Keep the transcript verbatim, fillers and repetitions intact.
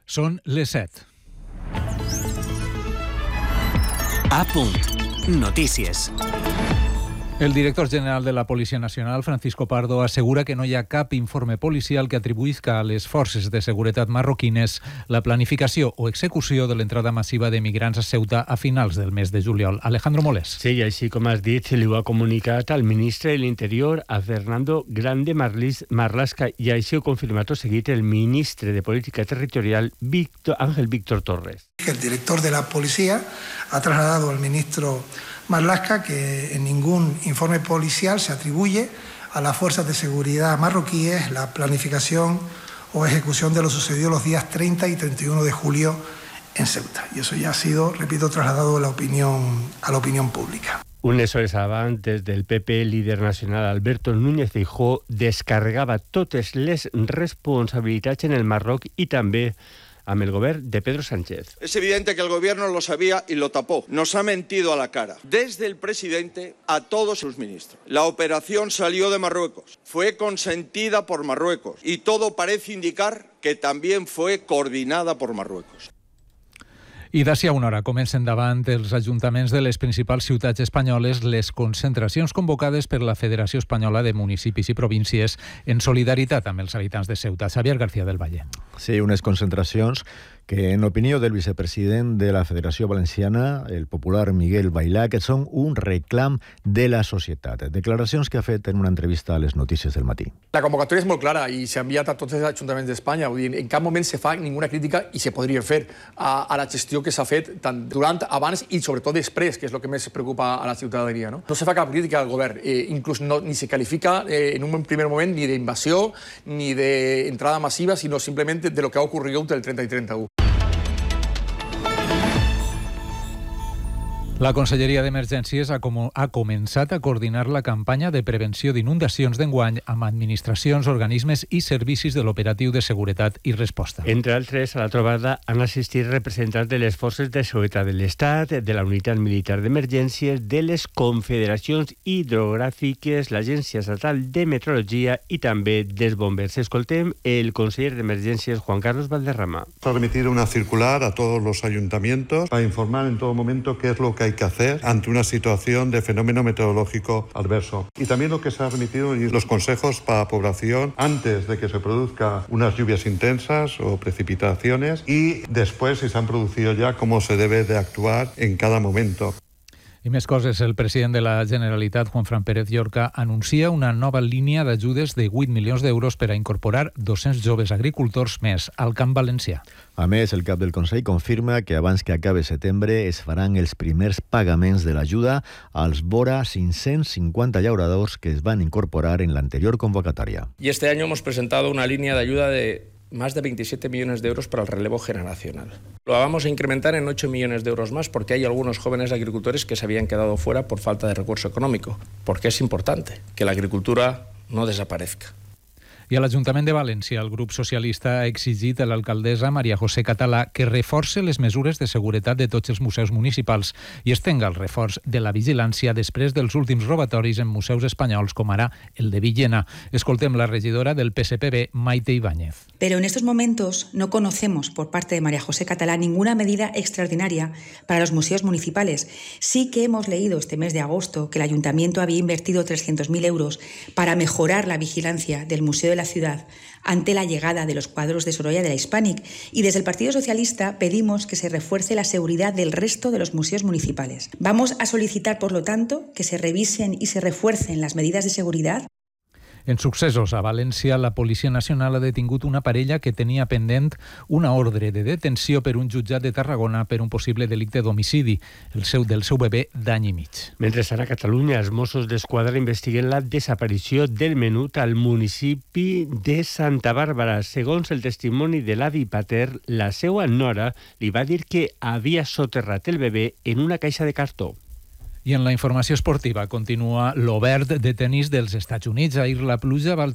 Són les set. A punt. Notícies. El director general de la Policia Nacional, Francisco Pardo, assegura que no hi ha cap informe policial que atribuïsca a les forces de seguretat marroquines la planificació o execució de l'entrada massiva de migrants a Ceuta a finals del mes de juliol. Alejandro Molés. Sí, i així com has dit, li ho ha comunicat al ministre de l'Interior, a Fernando Grande Marlaska, i així ho ha confirmat tot seguit el ministre de Política Territorial, Víctor, Ángel Víctor Torres. El director de la policía ha trasladado al ministro Marlaska que en ningún informe policial se atribuye a las fuerzas de seguridad marroquíes la planificación o ejecución de lo sucedido los días treinta y treinta y uno de julio en Ceuta. Y eso ya ha sido, repito, trasladado a la opinión, a la opinión pública. Unes hores abans, des del P P, el líder nacional Alberto Núñez Feijóo descarregava totes les responsabilitats en el Marroc i també amb el gobierno de Pedro Sánchez. Es evidente que el gobierno lo sabía y lo tapó. Nos ha mentido a la cara, desde el presidente a todos sus ministros. La operación salió de Marruecos, fue consentida por Marruecos y todo parece indicar que también fue coordinada por Marruecos. I d'ací a una hora comencen davant els ajuntaments de les principals ciutats espanyoles les concentracions convocades per la Federació Espanyola de Municipis i Províncies en solidaritat amb els habitants de Ceuta. Xavier García del Valle. Sí, unes concentracions que, en opinió del vicepresident de la Federació Valenciana, el popular Miguel Bailà, que són un reclam de la societat. Declaracions que ha fet en una entrevista a les Notícies del Matí. La convocatòria és molt clara i s'ha enviat a tots els ajuntaments d'Espanya. Vull dir, en cap moment se fa ninguna crítica, i se podria fer, a, a la gestió que s'ha fet tant durant, abans i sobretot després, que és el que més preocupa a la ciutadania. No, no se fa cap crítica al govern, eh, inclús no, ni se califica eh, en un primer moment ni d'invasió ni d'entrada massiva, sinó simplement de lo que ha ocorregut el trenta i trenta i u. La Conselleria d'Emergències ha, com ha començat a coordinar la campanya de prevenció d'inundacions d'enguany amb administracions, organismes i servicis de l'operatiu de seguretat i resposta. Entre altres, a la trobada han assistit representants de les forces de seguretat de l'Estat, de la Unitat Militar d'Emergències, de les confederacions hidrogràfiques, l'Agència Estatal de Meteorologia i també dels bombers. Escoltem el conseller d'Emergències, Juan Carlos Valderrama. Ha remitido una circular a todos los ayuntamientos para informar en todo momento qué es lo que hay que hacer ante una situación de fenómeno meteorológico adverso. Y también lo que se ha remitido y los consejos para la población antes de que se produzcan unas lluvias intensas o precipitaciones y después, si se han producido ya, cómo se debe de actuar en cada momento. I més coses, el president de la Generalitat, Juanfran Pérez Llorca, anuncia una nova línia d'ajudes de vuit milions d'euros per a incorporar dos-cents joves agricultors més al camp valencià. A més, el cap del Consell confirma que abans que acabe setembre es faran els primers pagaments de l'ajuda als vora cinc-cents cinquanta llauradors que es van incorporar en l'anterior convocatòria. Y este año hemos presentado una línea de ayuda de más de veintisiete millones de euros para el relevo generacional. Lo vamos a incrementar en ocho millones de euros más porque hay algunos jóvenes agricultores que se habían quedado fuera por falta de recurso económico, porque es importante que la agricultura no desaparezca. I a l'Ajuntament de València, el grup socialista ha exigit a l'alcaldessa Maria José Català que reforce les mesures de seguretat de tots els museus municipals i estenga el reforç de la vigilància després dels últims robatoris en museus espanyols, com ara el de Villena. Escoltem la regidora del P S P B, Maite Ibáñez. Pero en estos momentos no conocemos por parte de María José Catalá ninguna medida extraordinaria para los museos municipales. Sí que hemos leído este mes de agosto que el Ayuntamiento había invertido trescientos mil euros para mejorar la vigilancia del Museo de la Ciudad ante la llegada de los cuadros de Sorolla de la Hispanic, y desde el Partido Socialista pedimos que se refuerce la seguridad del resto de los museos municipales. Vamos a solicitar, por lo tanto, que se revisen y se refuercen las medidas de seguridad. En successos a València, la Policia Nacional ha detingut una parella que tenia pendent una ordre de detenció per un jutjat de Tarragona per un possible delicte d'homicidi, el seu, del seu bebè d'any i mig. Mentre a Catalunya, els Mossos d'Esquadra investiguen la desaparició del menut al municipi de Santa Bàrbara. Segons el testimoni de l'avi pater, la seva nora li va dir que havia soterrat el bebè en una caixa de cartó. I en la informació esportiva continua l'Obert de tenis dels Estats Units. Ahir la pluja va